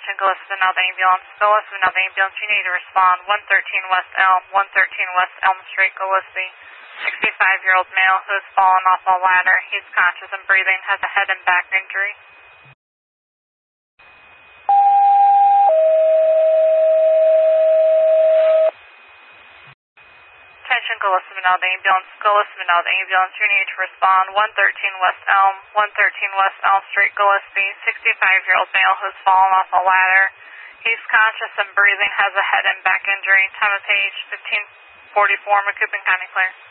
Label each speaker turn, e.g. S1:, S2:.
S1: Attention, Gillespie, now the ambulance. Gillespie, now the ambulance. You need to respond. 113 West Elm, 113 West Elm Street, Gillespie. 65-year-old male who has fallen off a ladder. He's conscious and breathing, has a head and back injury. Attention, Gillespie, now the ambulance. Gillespie, now the ambulance. You need to respond. 113 West Elm, 113 West Elm Street, Gillespie. 65-year-old male who's fallen off a ladder. He's conscious and breathing, has a head and back injury. Time of page 1544, Macoupin County clear.